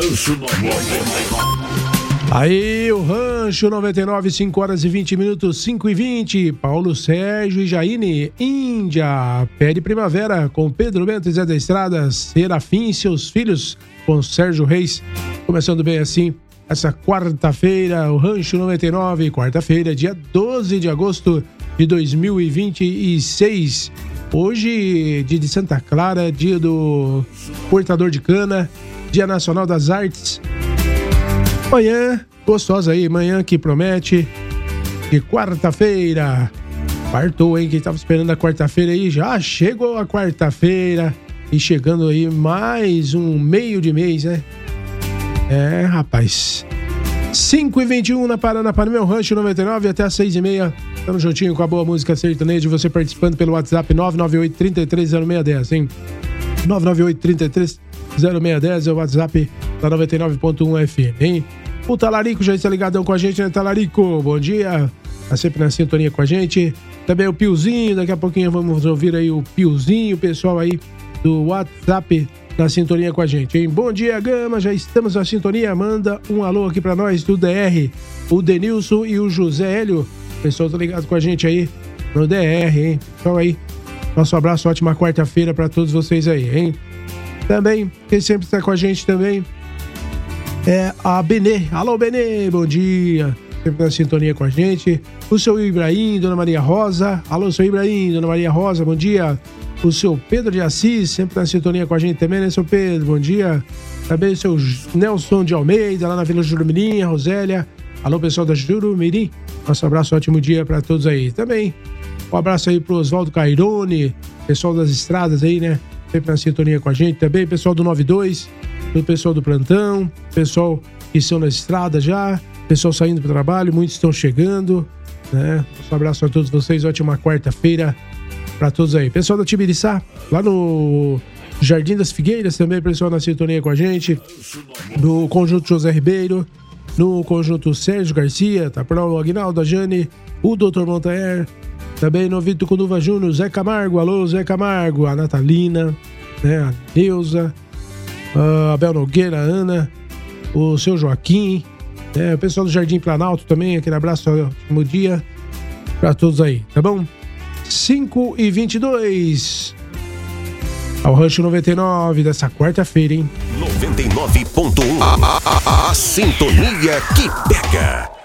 Rancho 99. Aí, o Rancho 99, 5 horas e 20 minutos, 5 e 20. Paulo Sérgio e Jaine, Índia. Pede Primavera com Pedro Bento e Zé da Estrada. Serafim e seus filhos com Sérgio Reis. Começando bem assim, essa quarta-feira, o Rancho 99, quarta-feira, dia 12 de agosto de 2026. Hoje, dia de Santa Clara, dia do cortador de cana, dia nacional das artes. Manhã gostosa aí, manhã que promete, de quarta-feira. Quartou, hein? Quem tava esperando a quarta-feira aí, já chegou a quarta-feira. E chegando aí mais um meio de mês, né? É, rapaz. 5h21 na Panamá Rancho 99 até as 6h30. Estamos juntinho com a boa música sertaneja. Você participando pelo WhatsApp 998-330610, hein? 998-330610 é o WhatsApp da 99.1 FM, hein? O Talarico já está ligadão com a gente, né, Talarico? Bom dia. Tá sempre na sintonia com a gente. Também o Piozinho, daqui a pouquinho vamos ouvir aí o Piozinho, o pessoal aí do WhatsApp na sintonia com a gente, hein? Bom dia, Gama, já estamos na sintonia. Manda um alô aqui pra nós do DR, o Denilson e o José Hélio. O pessoal tá ligado com a gente aí no DR, hein? Então aí, nosso abraço, ótima quarta-feira pra todos vocês aí, hein? Também, quem sempre está com a gente também é a Benê. Alô, Benê, bom dia. Sempre na sintonia com a gente. O seu Ibrahim, Dona Maria Rosa. Alô, seu Ibrahim, Dona Maria Rosa, bom dia. O seu Pedro de Assis, sempre na sintonia com a gente também, né, seu Pedro? Bom dia. Também o seu Nelson de Almeida, lá na Vila Jurumirim, a Rosélia. Alô, pessoal da Jurumirim. Nosso abraço, ótimo dia para todos aí. Também um abraço aí pro Oswaldo Cairone, pessoal das estradas aí, né? Sempre na sintonia com a gente também, pessoal do 92, o pessoal do plantão, pessoal que estão na estrada já, pessoal saindo para o trabalho, muitos estão chegando, né? Um abraço a todos vocês, ótima quarta-feira para todos aí. Pessoal da Tibiriçá, lá no Jardim das Figueiras também, pessoal na sintonia com a gente, do Conjunto José Ribeiro, no Conjunto Sérgio Garcia, tá para o Aguinaldo, a Jane, o Dr. Montaer, também no Vitor Conduva Júnior, Zé Camargo, alô Zé Camargo, a Natalina, né, a Neuza, a Abel Nogueira, a Ana, o seu Joaquim, né, o pessoal do Jardim Planalto também, aquele abraço, ótimo dia pra todos aí, tá bom? 5h22 ao Rancho 99 dessa quarta-feira, hein? 99.1 a sintonia que pega.